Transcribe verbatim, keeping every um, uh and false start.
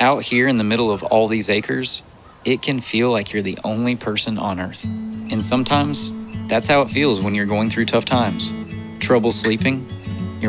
Out here in the middle of all these acres, it can feel like you're the only person on Earth. And sometimes, that's how it feels when you're going through tough times. Trouble sleeping,